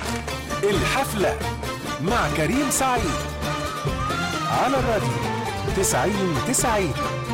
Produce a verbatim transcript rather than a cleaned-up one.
الحفلة مع كريم سعيد على الراديو تسعين تسعين.